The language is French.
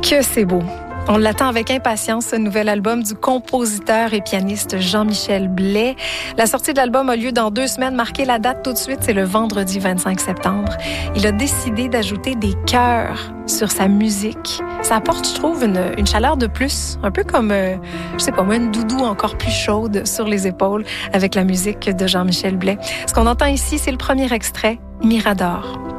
Que c'est beau! On l'attend avec impatience, ce nouvel album du compositeur et pianiste Jean-Michel Blais. La sortie de l'album a lieu dans 2 semaines. Marquez la date tout de suite, c'est le vendredi 25 septembre. Il a décidé d'ajouter des chœurs sur sa musique. Ça apporte, je trouve, une chaleur de plus, un peu comme, je sais pas moi, une doudou encore plus chaude sur les épaules avec la musique de Jean-Michel Blais. Ce qu'on entend ici, c'est le premier extrait, Mirador.